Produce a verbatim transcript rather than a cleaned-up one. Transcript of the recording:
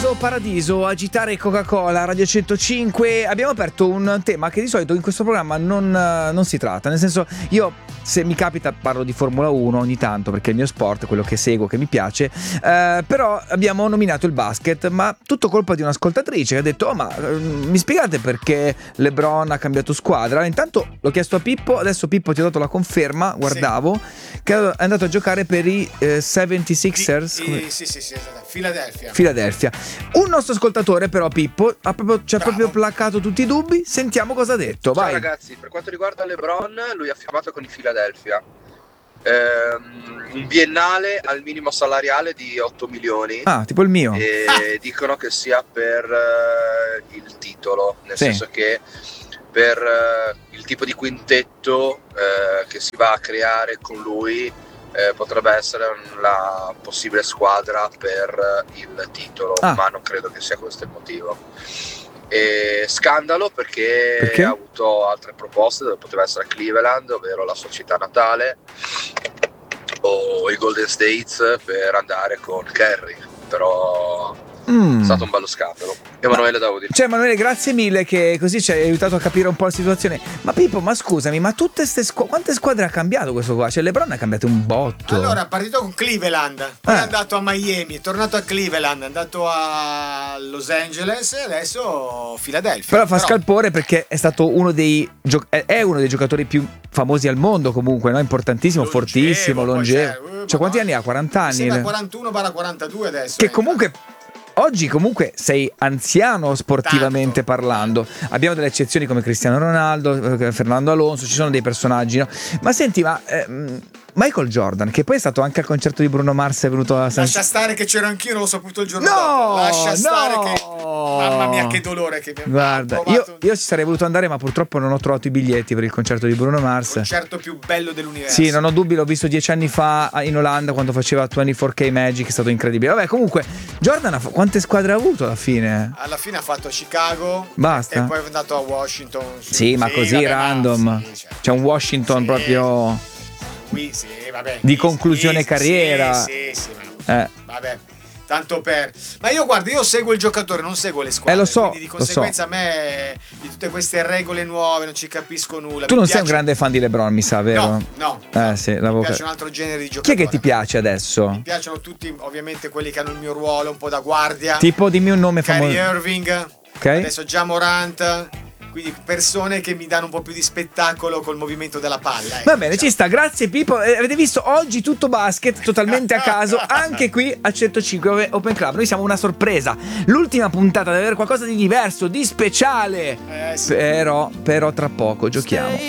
Caso Paradiso, agitare Coca-Cola, Radio centocinque. Abbiamo aperto un tema che di solito in questo programma non, non si tratta. Nel senso, io se mi capita parlo di Formula uno ogni tanto perché è il mio sport, quello che seguo, che mi piace, eh, però abbiamo nominato il basket, ma tutto colpa di un'ascoltatrice che ha detto: oh, ma eh, mi spiegate perché LeBron ha cambiato squadra? Intanto l'ho chiesto a Pippo, adesso Pippo ti ha dato la conferma, guardavo, sì, che è andato a giocare per i eh, settantaseiers. Sì, sì, sì, sì, esatto. Philadelphia. Philadelphia. Un nostro ascoltatore però, Pippo, ha proprio, ci ha proprio placato tutti i dubbi. Sentiamo cosa ha detto. Ciao vai. Ragazzi, per quanto riguarda LeBron, lui ha firmato con i Philadelphia ehm, un biennale al minimo salariale di otto milioni. Ah, tipo il mio. E ah. dicono che sia per uh, il titolo, nel sì. senso che per uh, il tipo di quintetto uh, che si va a creare con lui Eh, potrebbe essere la possibile squadra per il titolo, ah. ma non credo che sia questo il motivo. E scandalo perché, perché ha avuto altre proposte dove poteva essere Cleveland, ovvero la sua città natale, o i Golden State per andare con Curry, però mm. è stato un bello scandalo. Emanuele Daudi. Cioè Emanuele, grazie mille che così ci hai aiutato a capire un po' la situazione. Ma Pippo, ma scusami, ma tutte queste squ- quante squadre ha cambiato questo qua? Cioè LeBron ha cambiato un botto. Allora, è partito con Cleveland, poi eh. è andato a Miami, è tornato a Cleveland, è andato a Los Angeles e adesso Philadelphia. Però fa Però... scalpore perché è stato uno dei gio- è uno dei giocatori più famosi al mondo comunque, no? Importantissimo, longevo, fortissimo, longevo. Cioè, cioè quanti anni ha? quaranta anni? quarantuno quarantadue adesso. Che comunque oggi comunque sei anziano sportivamente Tanto. parlando. Abbiamo delle eccezioni come Cristiano Ronaldo, Fernando Alonso, ci sono dei personaggi, no? Ma senti, ma eh, Michael Jordan, che poi è stato anche al concerto di Bruno Mars, è venuto a San... Lascia stare che c'ero anch'io, non l'ho saputo il giorno no, dopo. Lascia no. stare che... Mamma mia che dolore che mi Guarda, io, io ci sarei voluto andare, ma purtroppo non ho trovato i biglietti per il concerto di Bruno Mars. Il concerto più bello dell'universo. Sì, non ho dubbi, l'ho visto dieci anni fa in Olanda quando faceva ventiquattro K Magic, è stato incredibile. Vabbè, comunque Jordan ha fa- quante squadre ha avuto alla fine? Alla fine ha fatto Chicago. Basta. E poi è andato a Washington. Sì, sì ma così vabbè, random. Sì, certo. C'è un Washington sì. proprio qui, sì, vabbè. Di sì, conclusione sì, carriera. Sì, sì, sì, ma... Eh. Vabbè. Tanto per... Ma io guarda, io seguo il giocatore, non seguo le squadre. Eh lo so. Quindi di conseguenza so. a me di tutte queste regole nuove non ci capisco nulla. Tu mi non piace... sei un grande fan di LeBron, mi sa, vero? No, no. Eh no. sì, mi piace un altro genere di Chi giocatore. è che ti piace adesso? Mi piacciono tutti, ovviamente, quelli che hanno il mio ruolo, un po' da guardia. Tipo, dimmi un nome famoso. Kyrie Irving. Okay. Adesso Ja Morant. Quindi persone che mi danno un po' più di spettacolo col movimento della palla. Ecco, Va bene, diciamo. Ci sta, grazie Pippo. Eh, avete visto oggi tutto basket, totalmente a caso, anche qui a centocinque Open Club. Noi siamo una sorpresa. L'ultima puntata deve avere qualcosa di diverso, di speciale. Eh, sì. Però, però tra poco giochiamo.